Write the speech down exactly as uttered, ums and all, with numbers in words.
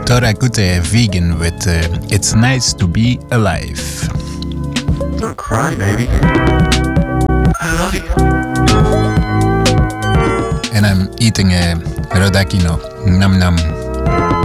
Tora Kute Vegan with uh, It's Nice to Be Alive. Don't cry, baby. I love you. And I'm eating a rodakino. Nam nam.